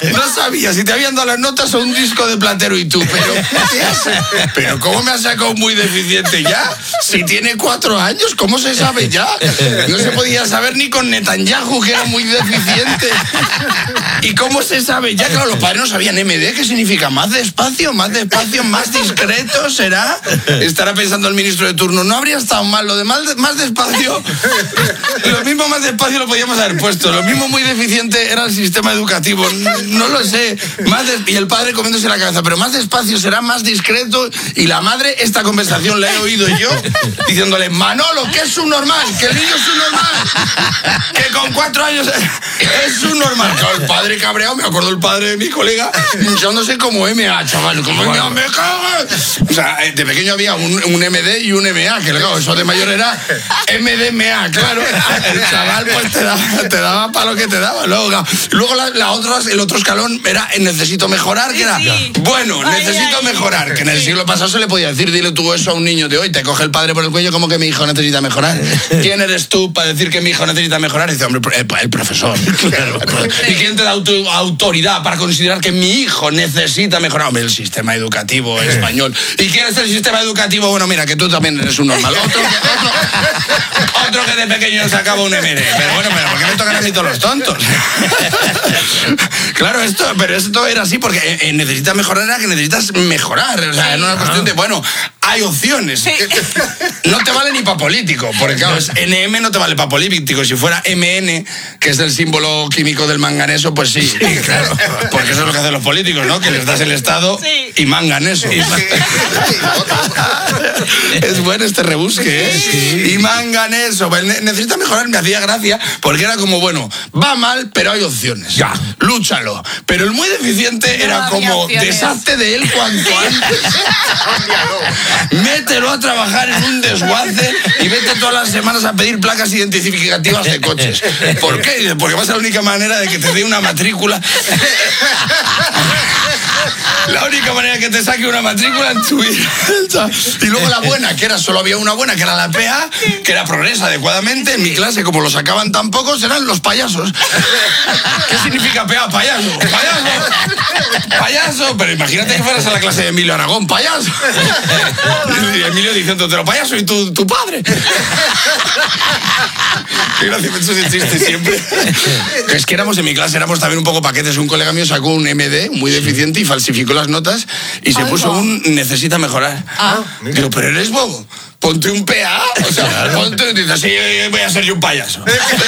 No sabía si te habían dado las notas o un disco de Platero y tú, pero ¿cómo me has sacado muy deficiente ya? Si tiene 4 años, ¿cómo se sabe ya? No se podía saber ni con Netanyahu, que era muy deficiente. ¿Y cómo se sabe ya? Claro, los padres no sabían MD, ¿qué significa? Más despacio, más discreto, ¿será? Estará pensando el ministro de turno, no habría estado mal, lo de más despacio, lo mismo más despacio lo podíamos haber puesto, lo mismo muy deficiente era el sistema educativo, no lo sé, y el padre comiéndose la cabeza, pero más despacio será más discreto, y la madre, esta conversación la he oído yo, diciéndole, Manolo, que es subnormal, que el niño es subnormal, que con 4 años es subnormal. Claro, el padre cabreado, me acuerdo el padre de mi colega, hinchándose como MA, chaval, como MA, me cago. O sea, de pequeño había un MD y un MA, que claro, eso de mayor era MDMA, claro. El chaval pues te daba para lo que te daba. Luego el otro escalón era necesito mejorar, que era, bueno, necesito mejorar, que en el siglo pasado se le podía decir, dile tú eso a un niño de hoy, te coge el padre por el cuello como que mi hijo necesita mejorar. ¿Quién eres tú para decir que mi hijo necesita mejorar? Y dice, hombre, el profesor. Claro. ¿Y quién te da autoridad para considerar que mi hijo necesita mejorar? Hombre, el sistema educativo español. ¿Y quién es el sistema educativo? Bueno, mira, que tú también eres un normal. Otro que de pequeño sacaba un MD. Pero bueno, ¿por qué me tocan a mí todos los tontos? Claro, pero esto era así porque necesitas mejorar, era que necesitas mejorar. O sea, era una cuestión de, bueno, hay opciones. Sí. No te vale ni para político, porque claro, NM no te vale para político. Si fuera MN, que es el símbolo químico del manganeso, pues sí, claro. Porque eso es lo que hacen los políticos, ¿no? Que les das el Estado y manganeso. Es bueno este rebusque, ¿eh? Sí. Y manganeso. Necesita mejorar, me hacía gracia, porque era como, bueno, va mal, pero hay opciones. Ya. Lúchalo. Pero el muy deficiente era como, deshazte de él cuanto antes. Mételo a trabajar en un desguace y vete todas las semanas a pedir placas identificativas de coches. ¿Por qué? Porque va a ser la única manera de que te dé una matrícula. La única manera que te saque una matrícula en tu vida. Y luego la buena, que era solo había una buena, que era la PA, que era progresa adecuadamente. En mi clase, como lo sacaban tan pocos, eran los payasos. ¿Qué significa PA? Payaso. Payaso. Pero imagínate que fueras a la clase de Emilio Aragón, payaso. Y Emilio diciendo, te lo payaso, y tu padre. Qué gracioso ese chiste siempre. Es que en mi clase éramos también un poco paquetes. Un colega mío sacó un MD muy deficiente y falsificó las notas y se puso un necesita mejorar. Digo, pero eres bobo. Ponte un PA, o sea, ponte y dices, sí, voy a ser yo un payaso.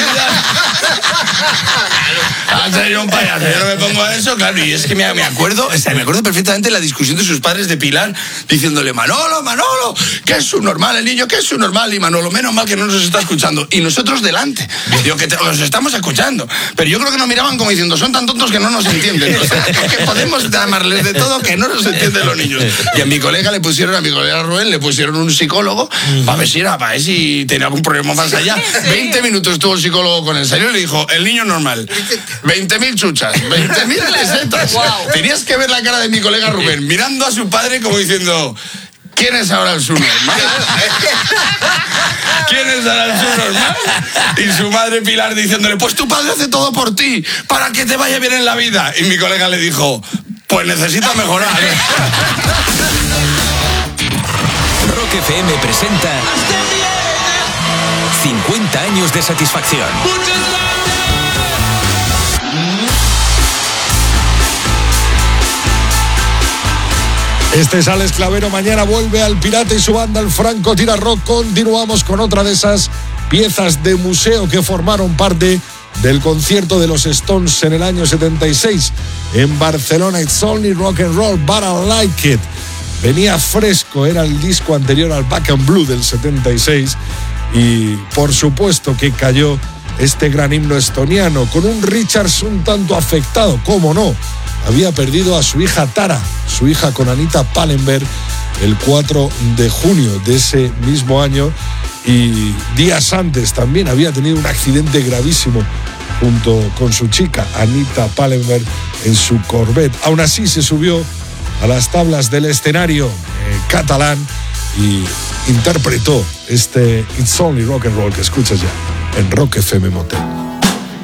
A ser yo un payaso, yo no me pongo a eso, claro, y es que me acuerdo perfectamente la discusión de sus padres de Pilar, diciéndole, Manolo, que es subnormal el niño, que es subnormal, y Manolo, menos mal que no nos está escuchando, y nosotros delante, digo, que os estamos escuchando, pero yo creo que nos miraban como diciendo, son tan tontos que no nos entienden, o sea, que podemos llamarles de todo que no nos entienden los niños. Y a mi colega Rubén le pusieron un psicólogo, para ver si tenía algún problema más allá. 20 minutos estuvo el psicólogo con él, salió y le dijo, el niño normal, 20.000 chuchas, 20.000 pesetas. Wow. Tenías que ver la cara de mi colega Rubén, mirando a su padre como diciendo, ¿quién es ahora el subnormal? ¿Quién es ahora el subnormal? Y su madre Pilar diciéndole, pues tu padre hace todo por ti, para que te vaya bien en la vida. Y mi colega le dijo, pues necesita mejorar. Rock FM presenta 50 años de satisfacción. Este es Alex Clavero, mañana vuelve Al Pirata y su banda, el Franco Tira Rock. Continuamos con otra de esas piezas de museo que formaron parte del concierto de los Stones en el año 76 en Barcelona. It's Only Rock and Roll, but I Like It. Venía fresco, era el disco anterior al Back and Blue del 76 y por supuesto que cayó este gran himno estoniano con un Richards un tanto afectado, ¿cómo no? Había perdido a su hija Tara, su hija con Anita Pallenberg, el 4 de junio de ese mismo año, y días antes también había tenido un accidente gravísimo junto con su chica Anita Pallenberg en su Corvette. Aún así se subió a las tablas del escenario catalán y interpretó este It's Only Rock and Roll que escuchas ya en Rock FM Motel.